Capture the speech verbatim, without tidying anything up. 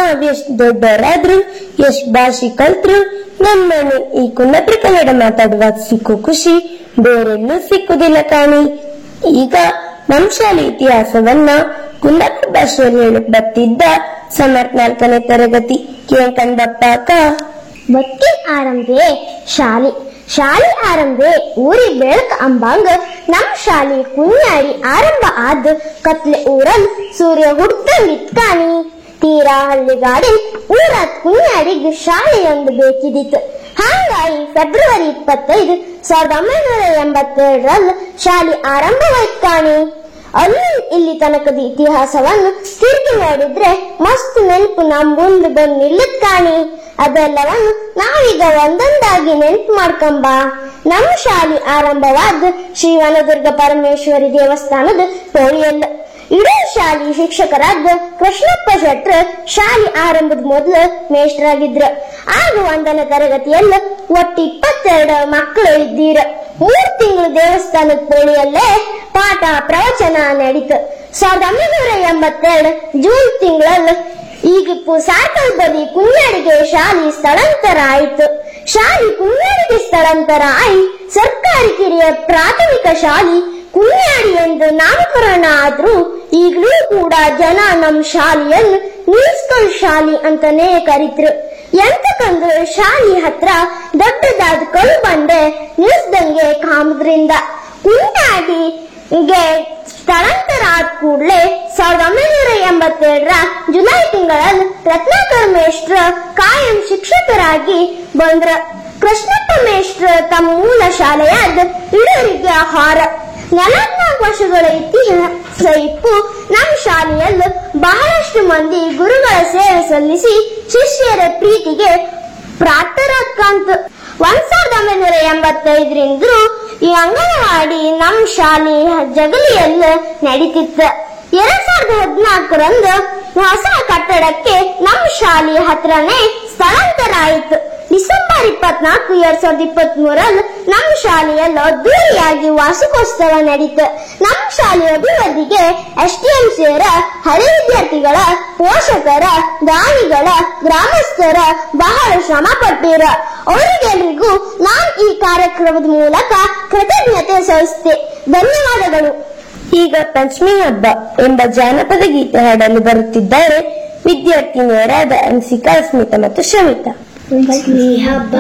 ನಾವೆಷ್ಟ್ ದೊಡ್ಡವರಾದ್ರು ಎಷ್ಟ್ ಭಾಷೆ ಕಲ್ತ್ರು ನಮ್ಮನ್ನು ಈ ಕುಂದಾಪುರ ಕನ್ನಡ ಮಾತಾಡುವಾಗ ಸಿಕ್ಕೋ ಖುಷಿ ಬೇರೆಲ್ಲೂ ಸಿಕ್ಕುದಿಲ್ಲ ಕಾಣಿ. ಈಗ ನಮ್ ಶಾಲೆ ಇತಿಹಾಸವನ್ನ ಕುಂದಾಪುರ ಭಾಷೆಯಲ್ಲಿ ಹೇಳಕ್ ಬರ್ತಿದ್ದ ಸಮರ್ಥ ನಾಲ್ಕನೇ ತರಗತಿ ಕೇಳ್ಕಂಡಪ್ಪ ಅಕ್ಕ. ಬತ್ತಿ ಆರಂಭೆ ಶಾಲೆ ಶಾಲೆ ಆರಂಭೆ ಊರಿ ಬೆಳಕ ಅಂಬಂಗ ನಮ್ ಶಾಲೆ ಕುഞ്ഞാಡಿ ಆರಂಭ ಆದ ಕತ್ಲೆ ಊರಲ್ ಸೂರ್ಯ ಹುಡ್ತಂಗಿತ್ಕಾಣಿ. ತೀರಾ ಹಳ್ಳಿಗಾಡಿ ಊರಾದ ಕುഞ്ഞാಡಿಗೆ ಶಾಲೆಯೊಂದು ಬೇಕಿದಿತ್ತು. ಹಾಗಾಗಿ ಫೆಬ್ರವರಿ ಇಪ್ಪತ್ತೈದು ಸಾವಿರದ ಒಂಬೈನೂರ ಎಂಬತ್ತೆರಡರಲ್ಲಿ ಶಾಲೆ ಆರಂಭವಾಯ್ತು ಕಾಣಿ. ಅಲ್ಲಿ ಇಲ್ಲಿ ತನಕದ ಇತಿಹಾಸವನ್ನು ತಿರುಗಿ ನೋಡಿದ್ರೆ ಮಸ್ತ್ ನೆನಪು ನಮ್ ಮುಂದೆ ಬಂದು ನಿಲ್ಲತ್ ಕಾಣಿ. ಅದೆಲ್ಲವನ್ನು ನಾವೀಗ ಒಂದೊಂದಾಗಿ ನೆನಪು ಮಾಡ್ಕೊಂಬ. ನಮ್ಮ ಶಾಲೆ ಆರಂಭವಾದ ಶ್ರೀ ವನದುರ್ಗ ಪರಮೇಶ್ವರಿ ದೇವಸ್ಥಾನದ ಪೋಳಿಯಲ್ಲ. ಇಡೀ ಶಾಲೆ ಶಿಕ್ಷಕರಾದ ಕೃಷ್ಣಪ್ಪ ಶೆಟ್ರ ಶಾಲೆ ಆರಂಭದ ಮೊದಲು ಮೇಷ್ಟ್ರಾಗಿದ್ರ. ಆಗ ಒಂದನೇ ತರಗತಿಯಲ್ಲ ಒಟ್ಟು ಇಪ್ಪತ್ತೆರಡು ಮಕ್ಕಳು ಇದ್ದೀರ. ಮೂರ್ ತಿಂಗಳು ದೇವಸ್ಥಾನದ ಪೋಳಿಯಲ್ಲೇ ಪಾಠ ಪ್ರವಚನ ನಡೀತು. ಸಾವಿರದ ಒಂಬೈನೂರ ಎಂಬತ್ತೆರಡು ಜೂನ್ ತಿಂಗಳಲ್ಲಿ ಈಗ ಸಾರ್ಕಲ್ ಬದಿ ಕುഞ്ഞാಡಿಗೆ ಶಾಲೆ ಸ್ಥಳಾಂತರ ಆಯಿತು. ಶಾಲೆ ಕುഞ്ഞാಡಿಗೆ ಸ್ಥಳಾಂತರ ಆಯಿ ಸರ್ಕಾರಿ ಕಿರಿಯ ಪ್ರಾಥಮಿಕ ಶಾಲೆ ಕುഞ്ഞാಡಿ ಎಂದು ನಾಮಕರಣ ಆದ್ರೂ ಈಗಲೂ ಕೂಡ ಜನ ನಮ್ ಶಾಲೆಯನ್ನು ನಿಲ್ಸ್ಕಲ್ ಶಾಲೆ ಅಂತಾನೆ ಕರೀತ್ರು. ಎಂತಕಂದ್ರೆ ಶಾಲೆ ಹತ್ರ ದೊಡ್ಡದಾದ ಕಲ್ಲು ಬಂಡೆ ನಿಲ್ಸ್ದಂಗೆ ಕಾಮದ್ರಿಂದ ಕುഞ്ഞാಡಿಗೆ ಸ್ಥಳಾಂತರ ಆದ ಕೂಡಲೇ ಸಾವಿರದ ಒಂಬೈನೂರ ಎಂಬತ್ತೆರಡರ ಜುಲೈ ತಿಂಗಳಲ್ಲಿ ರತ್ನಾಕರ ಮೇಷ್ಟ್ರ ಕಾಯಂ ಶಿಕ್ಷಕರಾಗಿ ಬಂದ್ರ. ಕೃಷ್ಣಪ್ಪ ಮೇಷ್ಟ್ರ ತಮ್ಮ ಮೂಲ ಶಾಲೆಯಾದ ಇಡೂರಿಗೆ ಆಹಾರ ನಲವತ್ನಾಲ್ಕು ವರ್ಷಗಳ ಇತಿಹಾಸ ಇಪ್ಪು ನಮ್ಮ ಶಾಲೆಯಲ್ಲೂ ಬಹಳಷ್ಟು ಮಂದಿ ಗುರುಗಳ ಸೇವೆ ಸಲ್ಲಿಸಿ ಶಿಷ್ಯರ ಪ್ರೀತಿಗೆ ಪಾತ್ರರಾಕ್ಕಂತ. ಒಂದ್ ಸಾವಿರದ ಒಂಬೈನೂರ ಎಂಬತ್ತೈದರಿಂದ ಈ ಅಂಗನವಾಡಿ ನಮ್ ಶಾಲೆ ಜಗಲಿಯಲ್ಲ ನಡೀತಿತ್ತ. ಎರಡ್ ಸಾವಿರದ ಹದಿನಾಲ್ಕರಂದು ಹೊಸ ಕಟ್ಟಡಕ್ಕೆ ನಮ್ ಶಾಲೆ ಹತ್ರನೇ ಸ್ಥಳಾಂತರ ಆಯಿತು. ಡಿಸೆಂಬರ್ ಇಪ್ಪತ್ನಾಲ್ಕು ಎರಡ್ ಸಾವಿರದ ಇಪ್ಪತ್ತ್ ಮೂರಲ್ಲಿ ನಮ್ ಶಾಲೆಯಲ್ಲಿ ಅದ್ದೂರಿಯಾಗಿ ವಾರ್ಷಿಕೋತ್ಸವ ನಡೀತು. ನಮ್ ಶಾಲೆಯ ಅಭಿವೃದ್ಧಿಗೆ ಎಸ್ ಟಿ ಎಂ ಸಿಯರ ಹಳೆ ವಿದ್ಯಾರ್ಥಿಗಳ ಪೋಷಕರ ದಾನಿಗಳ ಗ್ರಾಮಸ್ಥರ ಬಹಳ ಶ್ರಮ ಪಟ್ಟಿರ. ಅವರಿಗೆಲ್ಲರಿಗೂ ನಾನು ಈ ಕಾರ್ಯಕ್ರಮದ ಮೂಲಕ ಕೃತಜ್ಞತೆ ಸಲ್ಲಿಸುತ್ತೆ. ಧನ್ಯವಾದಗಳು. ಈಗ ಪಂಚಮಿ ಹಬ್ಬ ಎಂಬ ಜಾನಪದ ಗೀತೆ ಹಾಡಲು ಬರುತ್ತಿದ್ದಾರೆ ವಿದ್ಯಾರ್ಥಿನಿಯರಾದ ಅಂಸಿಕಾ, ಅಸ್ಮಿತಾ ಮತ್ತು ಶಮಿತಾ. ಹಬ್ಬ